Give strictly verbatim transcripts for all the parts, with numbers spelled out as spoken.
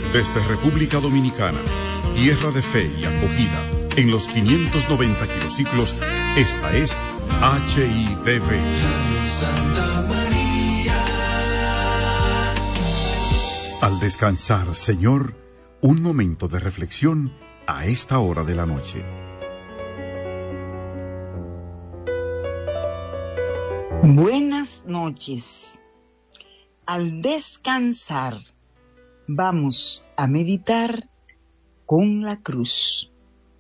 Desde República Dominicana, tierra de fe y acogida, en los quinientos noventa kilociclos, esta es H I D V. Santa María. Al descansar, Señor, un momento de reflexión a esta hora de la noche. Buenas noches. Al descansar, vamos a meditar con la cruz.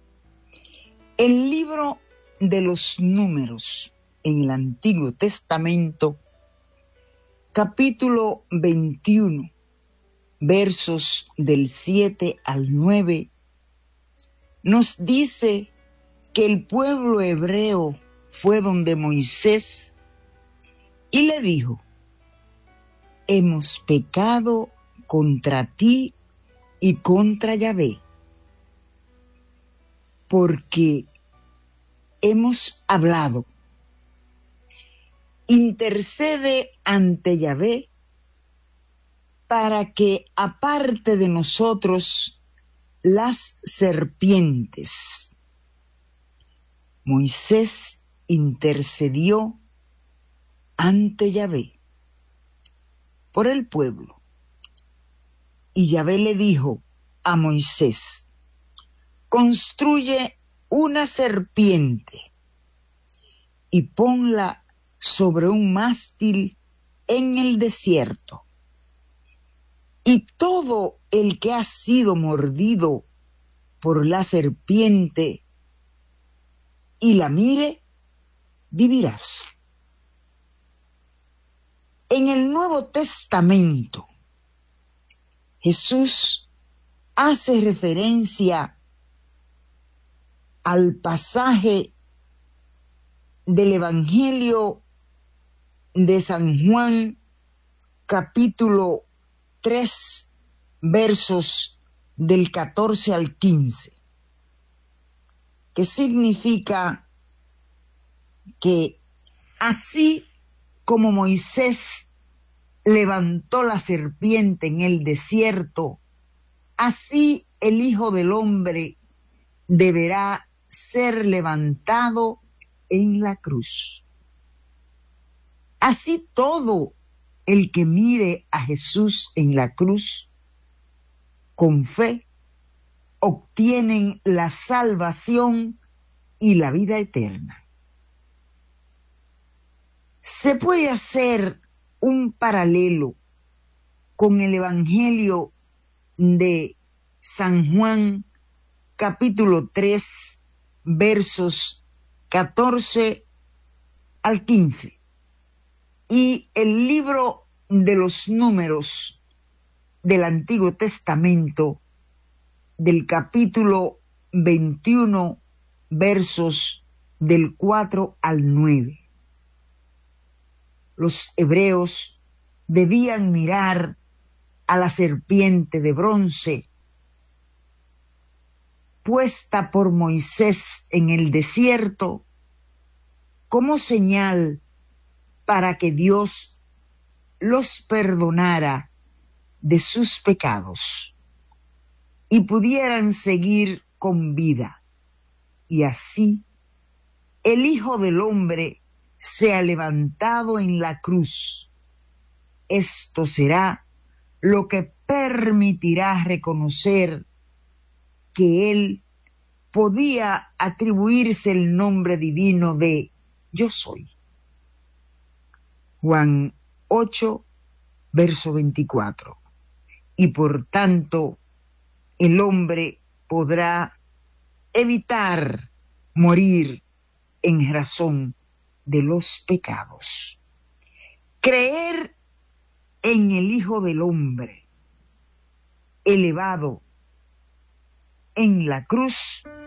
El libro de los Números en el Antiguo Testamento, capítulo veintiuno, versos del siete al nueve, nos dice que el pueblo hebreo fue donde Moisés y le dijo: hemos pecado contra ti y contra Yahvé, porque hemos hablado. Intercede ante Yahvé para que aparte de nosotros las serpientes. Moisés intercedió ante Yahvé por el pueblo. Y Yahvé le dijo a Moisés: construye una serpiente y ponla sobre un mástil en el desierto. Y todo el que ha sido mordido por la serpiente y la mire, vivirás. En el Nuevo Testamento, Jesús hace referencia al pasaje del Evangelio de San Juan, capítulo tres, versos del catorce al quince, que significa que así como Moisés levantó la serpiente en el desierto, así el Hijo del Hombre deberá ser levantado en la cruz. Así todo el que mire a Jesús en la cruz con fe obtienen la salvación y la vida eterna. Se puede hacer un paralelo con el Evangelio de San Juan, capítulo tres, versos catorce al quince, y el libro de los Números del Antiguo Testamento, del capítulo veintiuno, versos del cuatro al nueve. Los hebreos debían mirar a la serpiente de bronce puesta por Moisés en el desierto como señal para que Dios los perdonara de sus pecados y pudieran seguir con vida. Y así el Hijo del Hombre sea levantado en la cruz. Esto será lo que permitirá reconocer que Él podía atribuirse el nombre divino de Yo Soy. Juan ocho, verso veinticuatro. Y por tanto, el hombre podrá evitar morir en razón de los pecados. Creer en el Hijo del Hombre elevado en la cruz